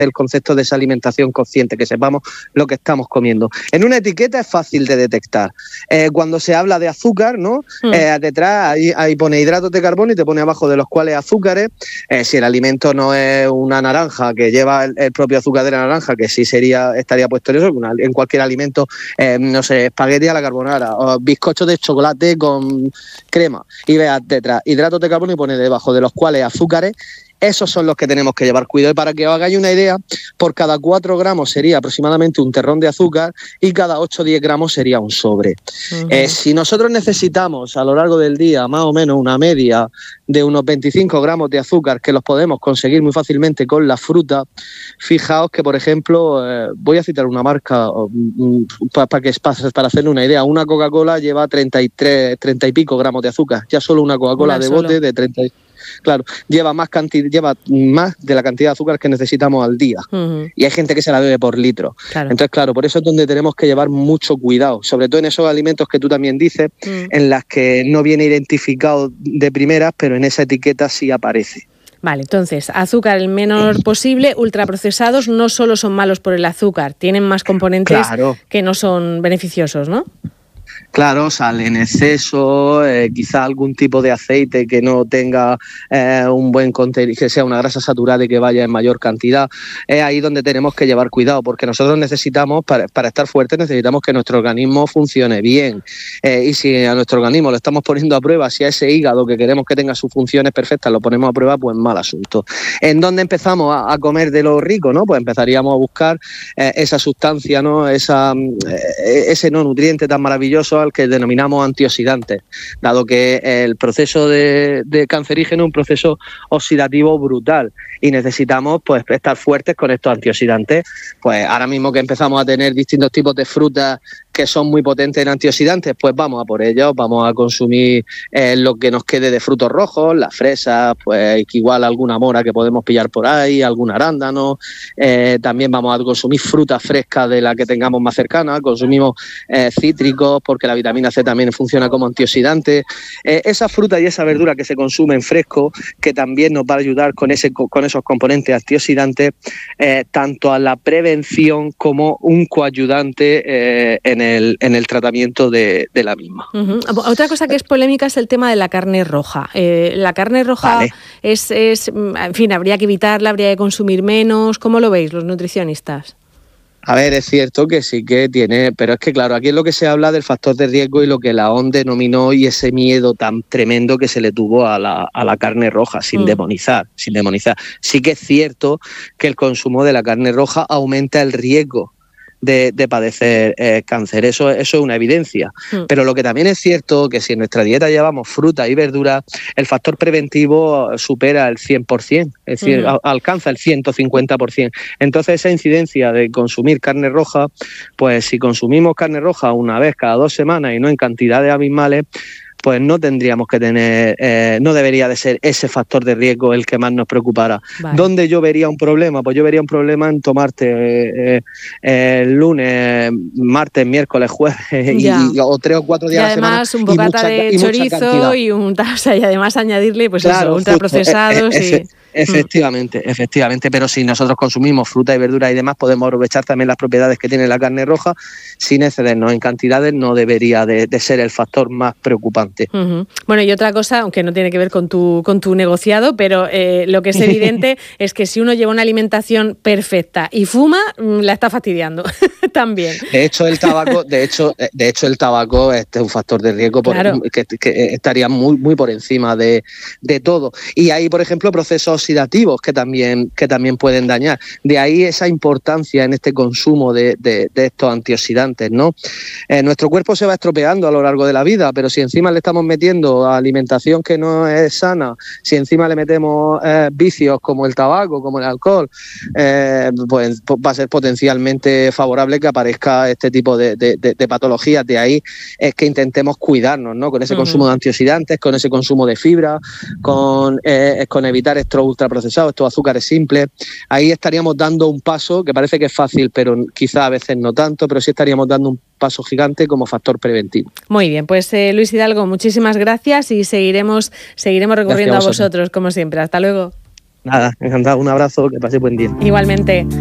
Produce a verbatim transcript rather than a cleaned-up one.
el concepto de esa alimentación consciente, que sepamos lo que estamos comiendo. En una etiqueta es fácil de detectar. Eh, cuando se habla de azúcar, ¿no? Mm. Eh, detrás ahí, ahí pone hidratos de carbono y te pone abajo de los cuales azúcares. Eh, si el alimento no es una naranja que lleva el, el propio azúcar de la naranja, que sí sería estaría puesto en eso, una, en cualquier alimento, eh, no sé, espagueti a la carbonara o bizcocho de chocolate con crema, y veas detrás hidratos de carbono y pone debajo de los cuales azúcares. Esos son los que tenemos que llevar cuidado. Y para que os hagáis una idea, por cada cuatro gramos sería aproximadamente un terrón de azúcar y cada ocho o diez gramos sería un sobre. Uh-huh. Eh, si nosotros necesitamos a lo largo del día más o menos una media de unos veinticinco gramos de azúcar, que los podemos conseguir muy fácilmente con la fruta, fijaos que, por ejemplo, eh, voy a citar una marca um, para, para, que, para hacerle una idea. Una Coca-Cola lleva treinta y tres, treinta y pico gramos de azúcar. Ya solo una Coca-Cola una de solo. bote de treinta. Claro, lleva más cantidad, lleva más de la cantidad de azúcar que necesitamos al día. Uh-huh. Y hay gente que se la bebe por litro. Claro. Entonces, claro, por eso es donde tenemos que llevar mucho cuidado, sobre todo en esos alimentos que tú también dices, uh-huh. en las que no viene identificado de primeras, pero en esa etiqueta sí aparece. Vale, entonces, azúcar el menor posible. Ultraprocesados no solo son malos por el azúcar, tienen más componentes claro. que no son beneficiosos, ¿no? Claro, sal en exceso, eh, quizá algún tipo de aceite que no tenga eh, un buen contenido, que sea una grasa saturada y que vaya en mayor cantidad. Es ahí donde tenemos que llevar cuidado, porque nosotros necesitamos, para, para estar fuertes, necesitamos que nuestro organismo funcione bien. Eh, y si a nuestro organismo lo estamos poniendo a prueba, si a ese hígado que queremos que tenga sus funciones perfectas lo ponemos a prueba, pues mal asunto. ¿En dónde empezamos a, a comer de lo rico, no? Pues empezaríamos a buscar eh, esa sustancia, ¿no? Esa, eh, ese no nutriente tan maravilloso al que denominamos antioxidantes, dado que el proceso de, de cancerígeno es un proceso oxidativo brutal y necesitamos pues estar fuertes con estos antioxidantes. Pues ahora mismo que empezamos a tener distintos tipos de frutas que son muy potentes en antioxidantes, pues vamos a por ellos, vamos a consumir eh, lo que nos quede de frutos rojos, las fresas, pues igual alguna mora que podemos pillar por ahí, algún arándano, eh, también vamos a consumir frutas frescas de la que tengamos más cercana, consumimos eh, cítricos porque la vitamina C también funciona como antioxidante. Eh, esa fruta y esa verdura que se consumen fresco, que también nos va a ayudar con, ese, con esos componentes antioxidantes, eh, tanto a la prevención como un coayudante eh, en El, en el tratamiento de, de la misma. Uh-huh. Otra cosa que es polémica es el tema de la carne roja. Eh, la carne roja vale. es, es, en fin, habría que evitarla, habría que consumir menos. ¿Cómo lo veis los nutricionistas? A ver, es cierto que sí que tiene, pero es que claro, aquí es lo que se habla del factor de riesgo y lo que la O M S denominó y ese miedo tan tremendo que se le tuvo a la, a la carne roja, sin mm. demonizar, sin demonizar. Sí que es cierto que el consumo de la carne roja aumenta el riesgo De, de padecer eh, cáncer, eso, eso es una evidencia. Mm. Pero lo que también es cierto que si en nuestra dieta llevamos fruta y verdura, el factor preventivo supera el cien por ciento, es decir, mm. a, alcanza el ciento cincuenta por ciento. Entonces esa incidencia de consumir carne roja, pues si consumimos carne roja una vez cada dos semanas y no en cantidades abismales, pues no tendríamos que tener, eh, no debería de ser ese factor de riesgo el que más nos preocupara. Vale. ¿Dónde yo vería un problema? Pues yo vería un problema en tomarte eh, eh, el lunes, martes, miércoles, jueves y, y, o tres o cuatro días y a la semana. Y además un bocata de chorizo y, un, o sea, y además añadirle pues claro, eso, ultraprocesados. Justo, eh, eh, y... Efectivamente, efectivamente, pero si nosotros consumimos fruta y verdura y demás, podemos aprovechar también las propiedades que tiene la carne roja sin excedernos en cantidades, no debería de, de ser el factor más preocupante. Uh-huh. Bueno, y otra cosa, aunque no tiene que ver con tu, con tu negociado, pero eh, lo que es evidente es que si uno lleva una alimentación perfecta y fuma, la está fastidiando también. De hecho, el tabaco, de hecho, de hecho el tabaco es un factor de riesgo por, claro. que, que estaría muy, muy por encima de, de todo. Y hay, por ejemplo, procesos oxidativos que también, que también pueden dañar. De ahí esa importancia en este consumo de, de, de estos antioxidantes, ¿no? Eh, nuestro cuerpo se va estropeando a lo largo de la vida, pero si encima le estamos metiendo alimentación que no es sana, si encima le metemos eh, vicios como el tabaco, como el alcohol, eh, pues va a ser potencialmente favorable que aparezca este tipo de, de, de, de patologías. De ahí es que intentemos cuidarnos, ¿no? Con ese uh-huh. consumo de antioxidantes, con ese consumo de fibra, con, eh, con evitar estos ultraprocesados, estos azúcares simples. Ahí estaríamos dando un paso que parece que es fácil, pero quizá a veces no tanto, pero sí estaríamos dando un paso gigante como factor preventivo. Muy bien, pues eh, Luis Hidalgo, muchísimas gracias y seguiremos, seguiremos recurriendo a, a vosotros, como siempre. Hasta luego. Nada, encantado, un abrazo, que pase buen día. Igualmente.